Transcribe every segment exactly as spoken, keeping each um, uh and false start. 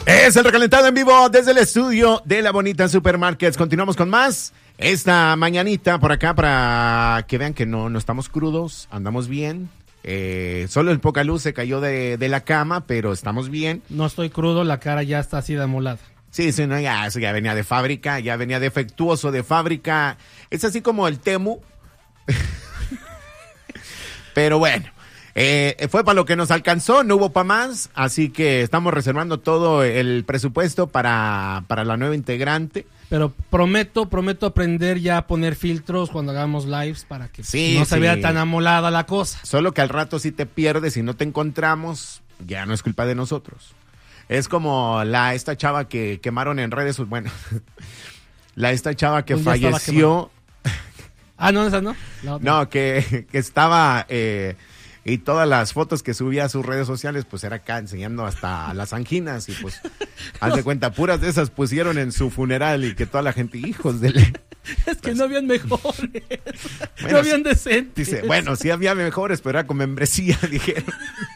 Es el recalentado en vivo desde el estudio de la bonita Supermarkets. Continuamos con más esta mañanita por acá para que vean que no, no estamos crudos, andamos bien. Eh, solo el poca luz se cayó de, de la cama, pero estamos bien. No estoy crudo, la cara ya está así de amolada. Sí, sí, no, ya, eso ya venía de fábrica, ya venía defectuoso de fábrica. Es así como el Temu. Pero bueno. Eh, fue para lo que nos alcanzó, no hubo para más, así que estamos reservando todo el presupuesto para, para la nueva integrante. Pero prometo, prometo aprender ya a poner filtros cuando hagamos lives para que sí, no se sí. vea tan amolada la cosa. Solo que al rato si te pierdes y no te encontramos, ya no es culpa de nosotros. Es como la esta chava que quemaron en redes, bueno, la esta chava que Un día falleció. Ah, no, esa no. La otra. No, que, que estaba... Eh, y todas las fotos que subía a sus redes sociales, pues era acá enseñando hasta las anginas. Y pues, haz de cuenta, puras de esas pusieron en su funeral y que toda la gente, hijos de... Le... Es que pues, no habían mejores. Bueno, no habían decentes. Dice, bueno, sí había mejores, pero era con membresía, dijeron.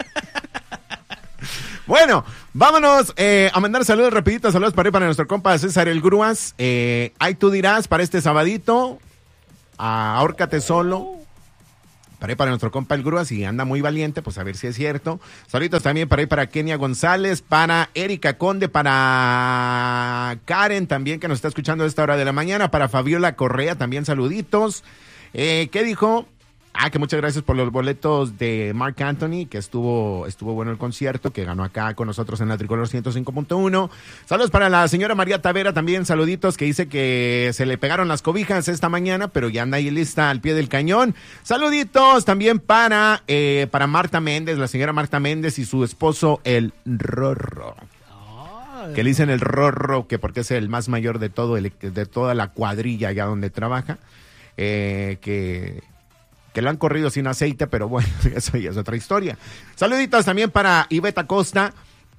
Bueno, vámonos eh, a mandar saludos rapiditos. Saludos para, para nuestro compa César El Grúas. Eh, ahí tú dirás, para este sabadito, ahórcate solo. Para ir para nuestro compa El Grúa, si anda muy valiente, pues a ver si es cierto. Saluditos también para ir para Kenia González, para Erika Conde, para Karen también, que nos está escuchando a esta hora de la mañana, para Fabiola Correa también saluditos. Eh, ¿Qué dijo? Ah, que muchas gracias por los boletos de Marc Anthony, que estuvo estuvo bueno el concierto, que ganó acá con nosotros en la Tricolor ciento cinco punto uno. Saludos para la señora María Tavera también, saluditos, que dice que se le pegaron las cobijas esta mañana, pero ya anda ahí lista al pie del cañón. Saluditos también para, eh, para Marta Méndez, la señora Marta Méndez y su esposo, el Rorro. Que le dicen el Rorro, que porque es el más mayor de todo el, de toda la cuadrilla allá donde trabaja, eh, que... que lo han corrido sin aceite, pero bueno, eso ya es otra historia. Saluditos también para Iveta Costa,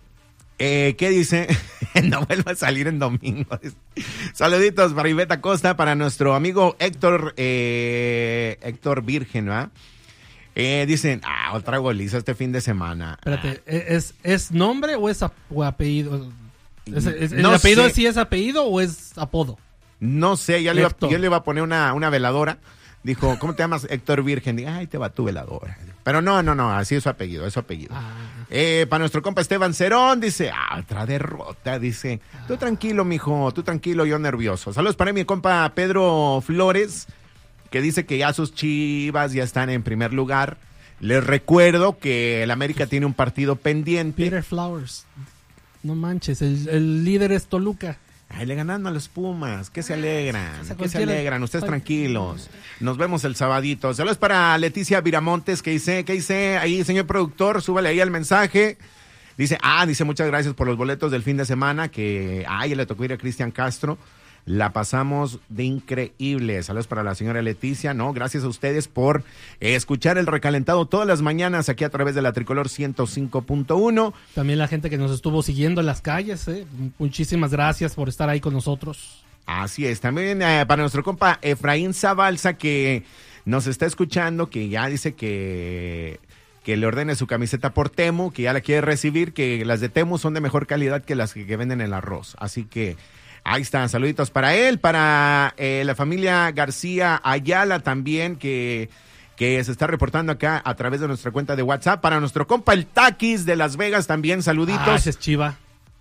eh, ¿qué dice? No vuelva a salir en domingo. Saluditos para Iveta Costa, para nuestro amigo Héctor, eh, Héctor Virgen, ¿verdad? Eh, dicen, ah, otra goliza este fin de semana. Espérate, ¿es, es nombre o es ap- o apellido? ¿Es, es, no ¿El apellido sé. sí es apellido o es apodo? No sé, ya le, iba, Héctor. yo le iba a poner una, una veladora. Dijo, ¿cómo te llamas? Héctor Virgen. Dije, ay, te va tu veladora. Pero no, no, no, así es su apellido, es su apellido. Ah. Eh, para nuestro compa Esteban Cerón, dice, ah, otra derrota, dice. Tú tranquilo, mijo, tú tranquilo, yo nervioso. Saludos para mi compa Pedro Flores, que dice que ya sus Chivas ya están en primer lugar. Les recuerdo que el América tiene un partido pendiente. Peter Flowers. No manches, el, el líder es Toluca. Ay, le ganando a los Pumas, que se alegran, O sea, que se cualquiera- alegran, ustedes tranquilos. Nos vemos el sabadito. Saludos para Leticia Viramontes, que dice, ¿qué dice? Ahí, señor productor, súbale ahí el mensaje. Dice, ah, dice, muchas gracias por los boletos del fin de semana, que, ay, le tocó ir a Cristian Castro. La pasamos de increíble. Saludos para la señora Leticia, ¿no? Gracias a ustedes por eh, escuchar el recalentado todas las mañanas aquí a través de la Tricolor ciento cinco punto uno. También la gente que nos estuvo siguiendo en las calles, ¿eh? Muchísimas gracias por estar ahí con nosotros. Así es. También eh, para nuestro compa Efraín Zabalza, que nos está escuchando, que ya dice que... que le ordene su camiseta por Temu, que ya la quiere recibir, que las de Temu son de mejor calidad que las que, que venden en el arroz. Así que ahí están, saluditos para él, para eh, la familia García Ayala también, que, que se está reportando acá a través de nuestra cuenta de WhatsApp. Para nuestro compa el Taquis de Las Vegas también, saluditos. Ah, ese es Chiva.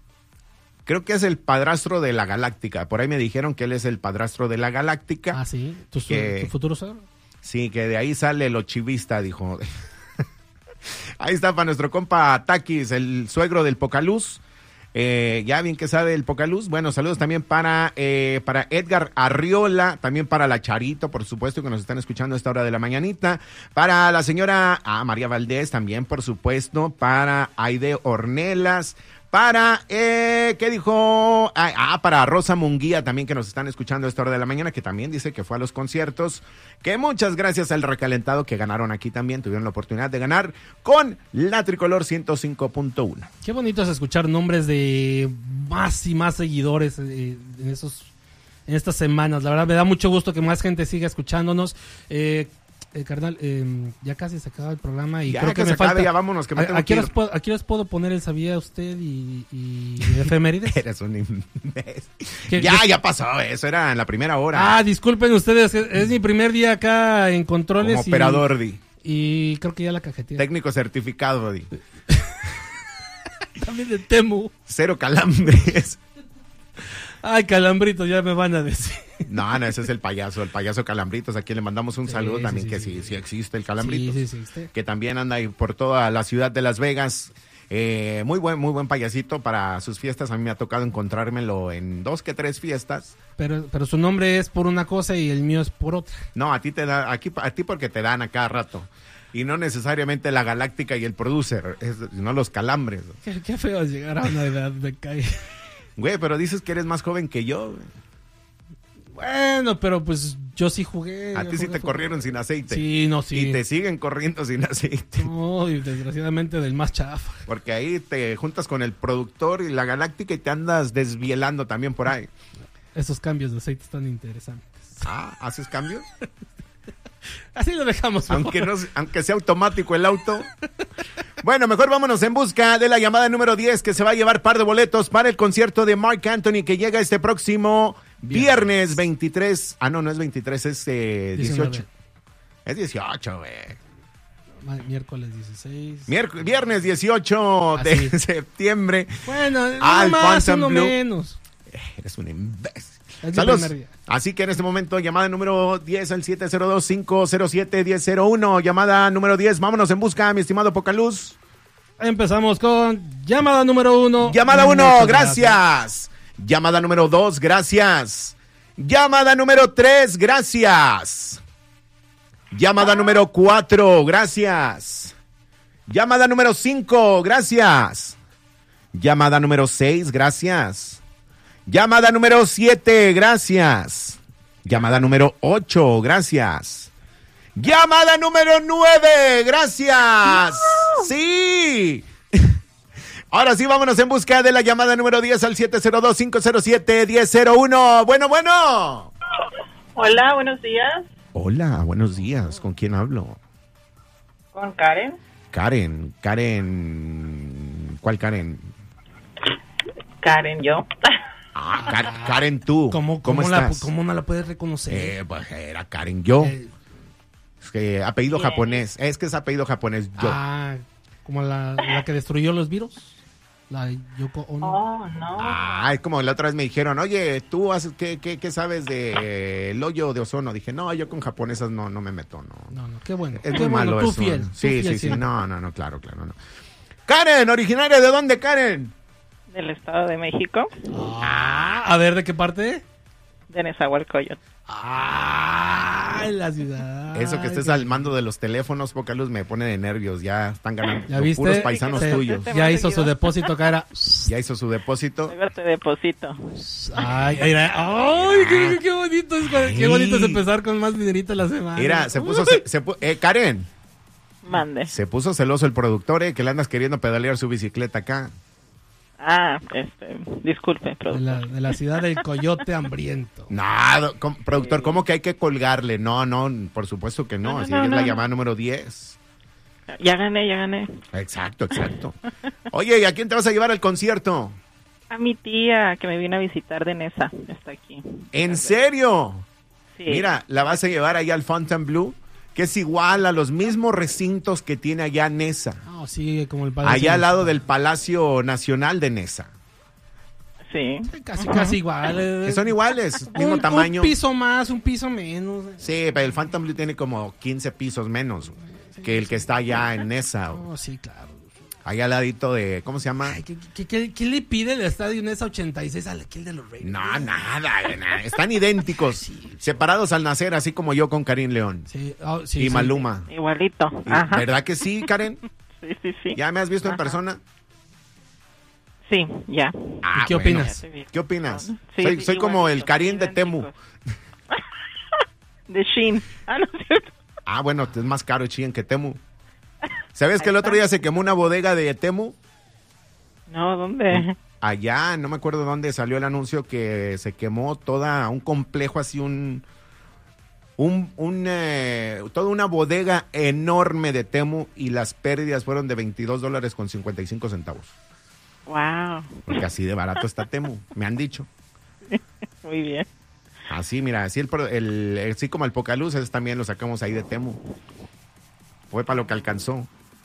Creo que es el padrastro de la Galáctica. Por ahí me dijeron que él es el padrastro de la Galáctica. Ah, sí. ¿Tu, Que- tu futuro suegro? Sí, que de ahí sale lo chivista, dijo. Ahí está para nuestro compa Taquis, el suegro del Pocaluz. Eh, ya bien que sabe el Pocaluz. Bueno, saludos también para, eh, para Edgar Arriola, también para la Charito, por supuesto, que nos están escuchando a esta hora de la mañanita. Para la señora ah, María Valdés, también, por supuesto. Para Aide Ornelas. Para, eh, ¿qué dijo? Ah, ah, para Rosa Munguía también, que nos están escuchando a esta hora de la mañana, que también dice que fue a los conciertos. Que muchas gracias al recalentado que ganaron aquí también, tuvieron la oportunidad de ganar con la Tricolor ciento cinco punto uno. Qué bonito es escuchar nombres de más y más seguidores eh, en esos en estas semanas. La verdad me da mucho gusto que más gente siga escuchándonos. Eh, Eh, carnal, eh, ya casi se acaba el programa y Ya creo que que se me acabe, falta. ya vámonos, que me ¿A- tengo aquí, que les ir. puedo, aquí les puedo poner el sabía usted y, y efemérides. Eres un imbécil. ¿Qué- Ya, qué- ya pasó, eso era en la primera hora. Ah, disculpen ustedes, es, es mi primer día acá en controles. Como y- operador, Di. Y, creo que ya la cajeteé. Técnico certificado, Di. También de Temu. Cero calambres. Ay, calambritos, ya me van a decir. No, no, ese es el payaso, el payaso Calambritos. Aquí le mandamos un Sí, saludo sí, también, sí, que sí, sí, sí. sí existe el Calambritos. Sí, sí, sí, usted. Que también anda ahí por toda la ciudad de Las Vegas. Eh, muy buen, muy buen payasito para sus fiestas. A mí me ha tocado encontrármelo en dos que tres fiestas. Pero, pero su nombre es por una cosa y el mío es por otra. No, a ti te da, aquí, a ti porque te dan a cada rato. Y no necesariamente la Galáctica y el producer, es- sino los calambres. Qué, qué feo es llegar a una edad de calle. Güey, pero dices que eres más joven que yo. güey. Bueno, pero pues yo sí jugué. A yo ti sí jugué te fútbol. corrieron sin aceite. Sí, no, sí. Y te siguen corriendo sin aceite. No, y desgraciadamente del más chafa. Porque ahí te juntas con el productor y la Galáctica y te andas desvielando también por ahí. Esos cambios de aceite están interesantes. Ah, ¿haces cambios? Así lo dejamos. mejor. Aunque, no, aunque sea automático el auto. Bueno, mejor vámonos en busca de la llamada número diez, que se va a llevar par de boletos para el concierto de Marc Anthony, que llega este próximo viernes veintitrés. Ah, no, no es veintitrés, es eh, dieciocho. Es dieciocho, güey. Ma- Miércoles dieciséis. Miérc- Viernes dieciocho de Así. septiembre. Bueno, Al uno más, Fontainebleau. uno menos. Eres un imbécil. Es mi Saludos. primer día. Así que en este momento, llamada número diez al siete cero dos, cinco cero siete, uno cero cero uno. Llamada número diez. Vámonos en busca, mi estimado Pocaluz. Empezamos con llamada número uno. Llamada uno, Muchas gracias. Llamada número dos, gracias. Llamada número tres, gracias. Llamada número cuatro, gracias. Llamada número cinco, gracias. Llamada número seis, gracias. Llamada número siete, gracias. Llamada número ocho, gracias. Llamada número nueve, gracias. Sí. Ahora sí, vámonos en busca de la llamada número diez al siete cero dos, cinco cero siete, uno cero cero uno. Bueno, bueno. Hola, buenos días. Hola, buenos días. ¿Con quién hablo? Con Karen. Karen, Karen. ¿Cuál Karen? Karen, yo. Ah, Ka- Karen, tú. ¿Cómo, ¿Cómo cómo, la, estás? ¿Cómo no la puedes reconocer? Eh, pues era Karen, yo. Eh, Es que apellido Bien. japonés. Es que es apellido japonés, yo. Ah, como la, la que destruyó los virus. La Yoko Ono. Oh, no. Ah, es como la otra vez me dijeron, oye, ¿tú haces, qué, qué, qué sabes de eh, el hoyo de ozono? Dije, no, yo con japonesas no, no me meto, no. No, no, qué bueno. Es qué muy bueno, malo tú eso. fiel. tú Sí, fiel sí, sí. siempre. No, no, no, claro, claro, no. Karen, originaria de dónde, Karen? Del Estado de México, Ah, a ver, ¿de qué parte? de Nezahualcóyotl. Ah, en la ciudad. Eso que estés al mando de los teléfonos, poca luz, me pone de nervios. Ya están ganando ¿Ya viste? puros paisanos Se- tuyos. Ya hizo su depósito, cara. Ya hizo su depósito. Luego te deposito. Ay, ay, ay, ay, qué, qué bonito es, qué bonito es empezar con más dinerito la semana. Mira, se puso, se, se pu- eh, Karen, Mande. se puso celoso el productor, eh, que le andas queriendo pedalear su bicicleta acá. Ah, este, disculpe, de productor. la, de la ciudad del coyote hambriento. No, com- productor, ¿cómo que hay que colgarle? No, no, por supuesto que no. No, no, Así no, es la no. llamada número diez. Ya gané, ya gané. Exacto, exacto. Oye, ¿y a quién te vas a llevar al concierto? A mi tía que me vino a visitar de Nesa. Está aquí. ¿En serio? Sí. Mira, la vas a llevar ahí al Fontainebleau, que es igual a los mismos recintos que tiene allá Nesa. No, sí, como el palacio. Allá al lado del Palacio Nacional de Nesa. Sí. Casi, casi igual. eh. Que son iguales, Un- mismo tamaño. Un piso más, un piso menos. Sí, pero el Fontainebleau tiene como quince pisos menos que el que está allá en Nesa. No, sí, claro. Allá al ladito de, ¿cómo se llama? Ay, ¿qué, qué, qué- qué le pide el estadio en esa ochenta y seis al aquel de los Raiders? No, nada, nada, están idénticos, separados al nacer, así como yo con Karim León Sí, oh, sí, y sí. Maluma. Igualito. Y- Ajá. ¿Verdad que sí, Karen? Sí, sí, sí. ¿Ya me has visto en Ajá. persona? Sí, ya. Ah, qué bueno. opinas? Ya te vi. ¿Qué opinas? Sí, soy sí, soy como el igualito, Karim de Temu. idénticos. De Shin. Ah, no es cierto. Ah, bueno, es más caro Chien que Temu. ¿Sabes que el Ahí otro está. día se quemó una bodega de Temu? No, ¿dónde? Allá, no me acuerdo dónde salió el anuncio que se quemó toda un complejo así, un un, un eh, toda una bodega enorme de Temu y las pérdidas fueron de veintidós dólares con cincuenta y cinco centavos. Wow. Porque así de barato está Temu, me han dicho. Muy bien. Así, mira, así, el, pro- el, así como el Pocaluz, ese también lo sacamos ahí de Temu. Fue para lo que alcanzó.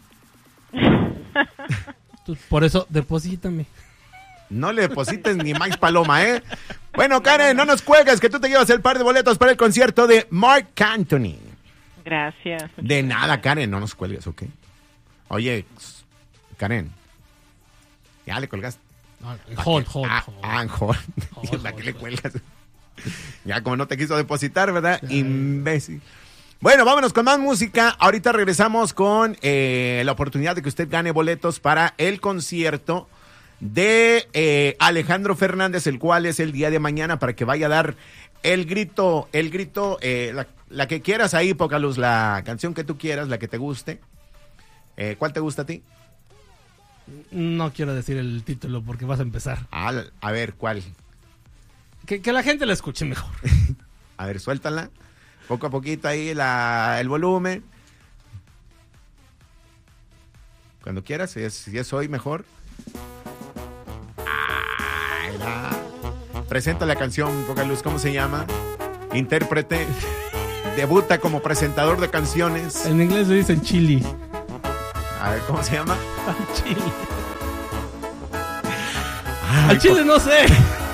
Tú, por eso, deposítame. No le deposites ni Max Paloma, ¿eh? Bueno, Karen, no nos cuelgues, que tú te llevas el par de boletos para el concierto de Marc Anthony. Gracias. De nada, Karen, no nos cuelgues, ¿ok? Oye, Karen, ya le colgaste. No, hold, hold, Ah, hold. ah, hold. Hold, ¿Para qué hold, le hold. cuelgas? Ya como no te quiso depositar, ¿verdad? Ay. Imbécil. Bueno, vámonos con más música. Ahorita regresamos con eh, la oportunidad de que usted gane boletos para el concierto de eh, Alejandro Fernández, el cual es el día de mañana, para que vaya a dar el grito, el grito, eh, la, la que quieras ahí, Pocaluz, la canción que tú quieras, la que te guste. Eh, ¿Cuál te gusta a ti? No quiero decir el título porque vas a empezar. Ah, a ver, ¿cuál? Que, que la gente la escuche mejor. A ver, suéltala. Poco a poquito ahí la, el volumen. Cuando quieras, si es, si es hoy mejor. Ay, la. Presenta la canción, Pocaluz, ¿cómo se llama? Intérprete. Debuta como presentador de canciones. En inglés le dicen chili. A ver, ¿cómo se llama? Al chile. Ay, Al chile no sé.